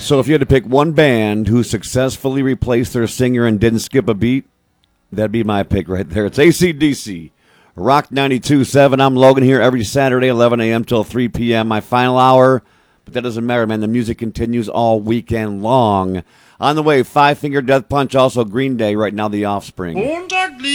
So if you had to pick one band who successfully replaced their singer and didn't skip a beat, that'd be my pick right there. It's AC/DC. Rock 92.7. I'm Logan here every Saturday, 11 a.m. till 3 p.m. My final hour. But that doesn't matter, man. The music continues all weekend long. On the way, Five Finger Death Punch, also Green Day, right now The Offspring.